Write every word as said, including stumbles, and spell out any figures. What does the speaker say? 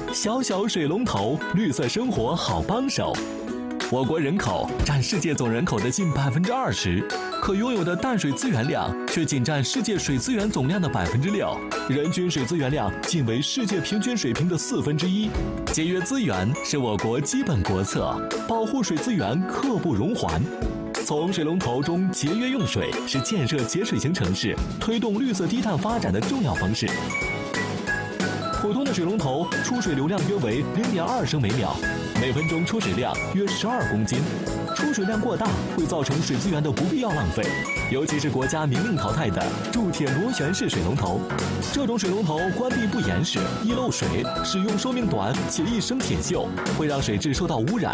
小小水龙头，绿色生活好帮手。我国人口占世界总人口的近百分之二十，可拥有的淡水资源量却仅占世界水资源总量的百分之六，人均水资源量仅为世界平均水平的四分之一。节约资源是我国基本国策，保护水资源刻不容缓。从水龙头中节约用水是建设节水型城市、推动绿色低碳发展的重要方式。普通的水龙头出水流量约为零点二升每秒，每分钟出水量约十二公斤。出水量过大会造成水资源的不必要浪费，尤其是国家明令淘汰的铸铁螺旋式水龙头。这种水龙头关闭不严实，易漏水，使用寿命短且易生铁锈，会让水质受到污染，